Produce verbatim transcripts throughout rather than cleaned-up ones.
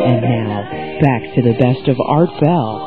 And now, back to the best of Art Bell.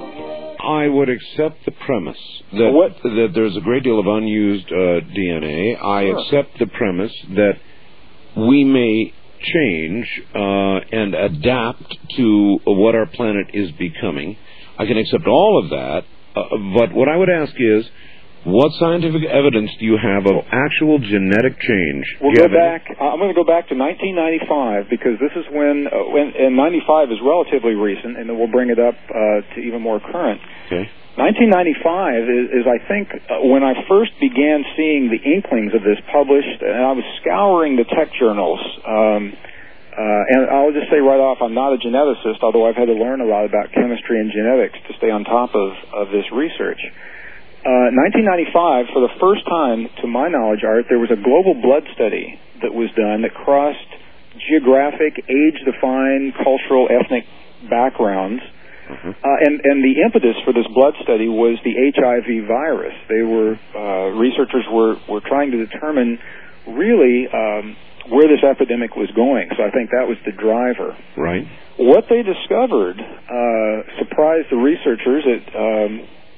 I would accept the premise that what? that there's a great deal of unused uh, D N A. I sure. accept the premise that we may change uh, and adapt to what our planet is becoming. I can accept all of that, uh, but what I would ask is, what scientific evidence do you have of actual genetic change? We'll go back. Uh, I'm going to go back to nineteen ninety-five because this is when, uh, when, and ninety-five is relatively recent, and then we'll bring it up uh, to even more current. Okay. nineteen ninety-five is, is I think, uh, when I first began seeing the inklings of this published, and I was scouring the tech journals. Um, uh, and I'll just say right off, I'm not a geneticist, although I've had to learn a lot about chemistry and genetics to stay on top of, of this research. Uh, nineteen ninety-five, for the first time, to my knowledge, Art, there was a global blood study that was done that crossed geographic, age-defined, cultural, ethnic backgrounds. Mm-hmm. Uh, and, and the impetus for this blood study was the H I V virus. They were, uh, researchers were, were trying to determine really um, where this epidemic was going. So I think that was the driver. Right. What they discovered uh, surprised the researchers. It, um,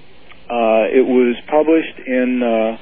uh, it was published in uh,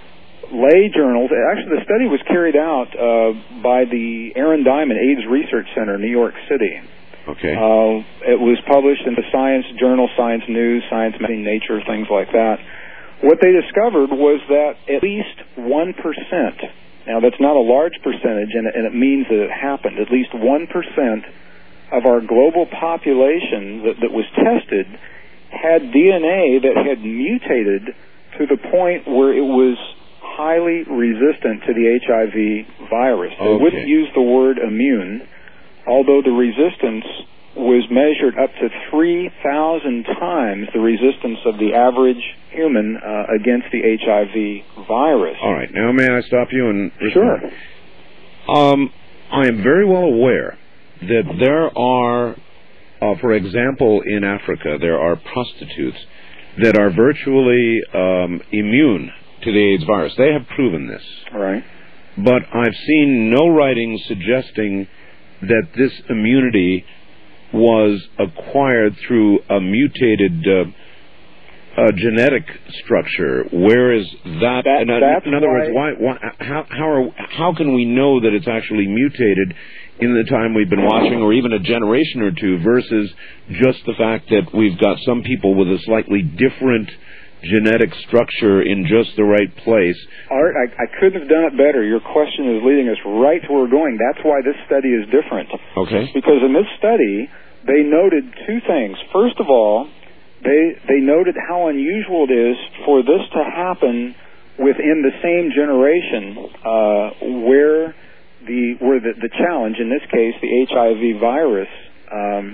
lay journals. Actually, the study was carried out uh, by the Aaron Diamond AIDS Research Center in New York City. Okay. Uh, it was published in the Science Journal, Science News, Science Magazine, Nature, things like that. What they discovered was that at least one percent, now that's not a large percentage, and, and it means that it happened, at least one percent of our global population that, that was tested had D N A that had mutated to the point where it was highly resistant to the H I V virus. They okay. wouldn't use the word immune, although the resistance was measured up to three thousand times the resistance of the average human uh, against the H I V virus. All right. Now, may I stop you and Sure. Um, I am very well aware that there are, uh, for example, in Africa, there are prostitutes that are virtually um, immune to the AIDS virus. They have proven this. Right. But I've seen no writing suggesting that this immunity was acquired through a mutated uh, uh, genetic structure. Where is that? that in, that's in other why, words, why, why, how, how, are, how can we know that it's actually mutated in the time we've been watching, or even a generation or two, versus just the fact that we've got some people with a slightly different genetic structure in just the right place? Art, I, I couldn't have done it better. Your question is leading us right to where we're going. That's why this study is different. Okay. Because in this study, they noted two things. First of all, they they noted how unusual it is for this to happen within the same generation, uh, where the where the, the challenge, in this case, the H I V virus, um,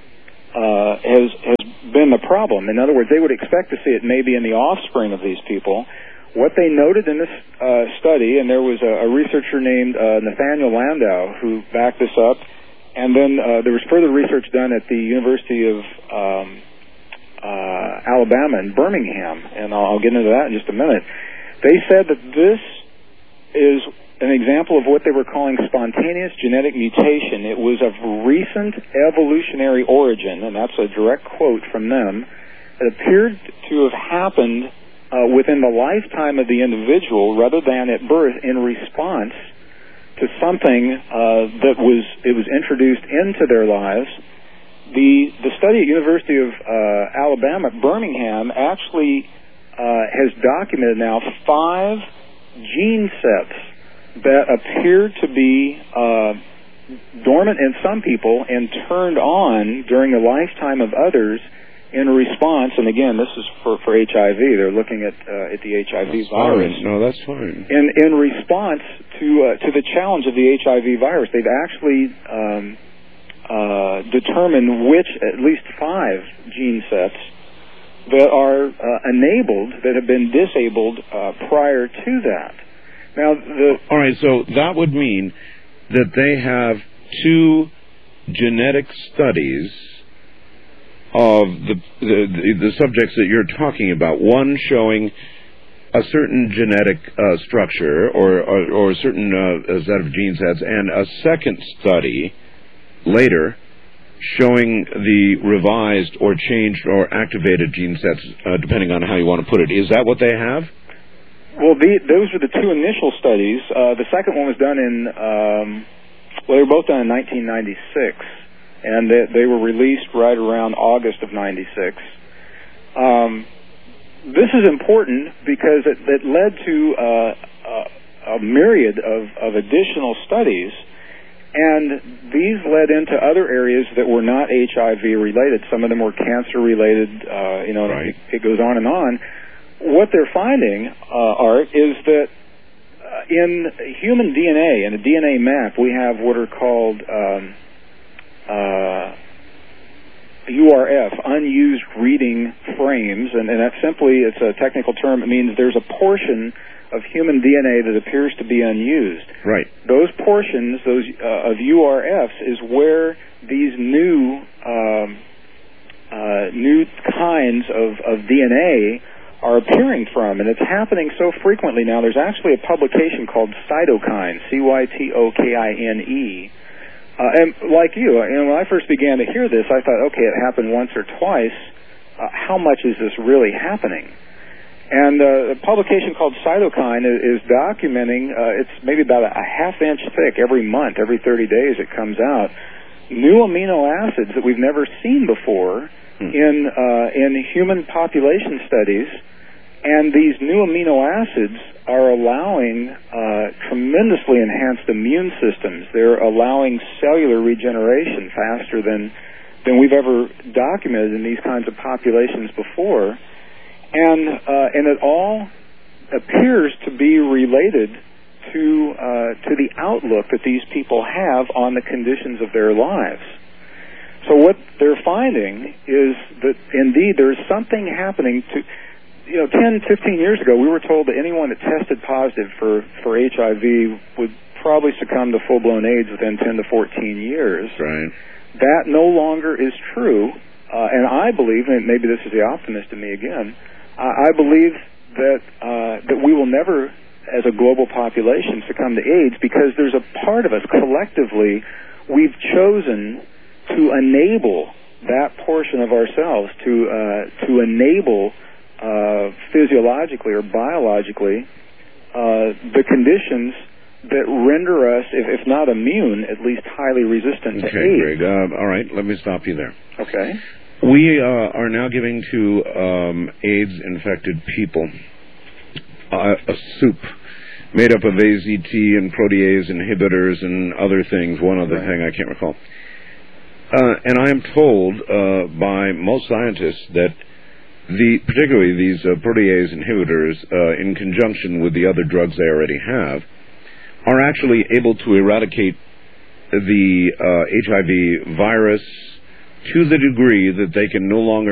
uh, has has been the problem. In other words, they would expect to see it maybe in the offspring of these people. What they noted in this uh, study, and there was a, a researcher named uh, Nathaniel Landau who backed this up, and then uh, there was further research done at the University of um, uh, Alabama in Birmingham, and I'll, I'll get into that in just a minute. They said that this is an example of what they were calling spontaneous genetic mutation. It was of recent evolutionary origin, and that's a direct quote from them. It appeared to have happened uh, within the lifetime of the individual rather than at birth in response to something uh, that was it was introduced into their lives. The the study at University of uh, Alabama at Birmingham actually uh, has documented now five gene sets that appear to be uh, dormant in some people and turned on during the lifetime of others in response. And again, this is for, for H I V. They're looking at uh, at the H I V that's virus. Fine. No, that's fine. In in response to uh, to the challenge of the H I V virus, they've actually um, uh, determined which at least five gene sets that are uh, enabled, that have been disabled uh, prior to that. Now, the all right, so that would mean that they have two genetic studies of the, the the subjects that you're talking about. One showing a certain genetic uh, structure or, or or a certain uh, set of gene sets, and a second study later showing the revised or changed or activated gene sets, uh, depending on how you want to put it. Is that what they have? Well, the, those were the two initial studies. Uh, the second one was done in, um, well, they were both done in nineteen ninety-six, and they, they were released right around August of ninety-six. Um, this is important because it, it led to uh, a, a myriad of, of additional studies, and these led into other areas that were not H I V related. Some of them were cancer related, uh, you know, right. it, it goes on and on. What they're finding, uh, Art, is that uh, in human D N A, in a D N A map, we have what are called um, uh, U R F, unused reading frames, and, and that simply, it's a technical term, it means there's a portion of human D N A that appears to be unused. Right. Those portions, those uh, of U R Fs, is where these new um, uh, new kinds of, of D N A are appearing from, and it's happening so frequently now. There's actually a publication called Cytokine, C Y T O K I N E. Uh, and like you, you know, when I first began to hear this, I thought, okay, it happened once or twice. Uh, how much is this really happening? And uh, a publication called Cytokine is, is documenting, uh, it's maybe about a, a half inch thick every month, every thirty days it comes out, new amino acids that we've never seen before hmm. in uh, in human population studies. And these new amino acids are allowing uh, tremendously enhanced immune systems. They're allowing cellular regeneration faster than than we've ever documented in these kinds of populations before. And uh, and it all appears to be related to uh, to the outlook that these people have on the conditions of their lives. So what they're finding is that indeed there's something happening to. You know, ten, fifteen years ago, we were told that anyone that tested positive for, for H I V would probably succumb to full-blown AIDS within ten to fourteen years. Right. That no longer is true, uh, and I believe, and maybe this is the optimist in me again, I, I believe that uh, that we will never, as a global population, succumb to AIDS because there's a part of us, collectively, we've chosen to enable that portion of ourselves, to uh, to enable Uh, physiologically or biologically, uh, the conditions that render us, if, if not immune, at least highly resistant okay, to AIDS. Greg. Uh, all right, let me stop you there. Okay. We uh, are now giving to um, AIDS-infected people uh, a soup made up of A Z T and protease inhibitors and other things, one other right. thing I can't recall. Uh, and I am told uh, by most scientists that The, particularly these uh, protease inhibitors, uh, in conjunction with the other drugs they already have, are actually able to eradicate the uh, H I V virus to the degree that they can no longer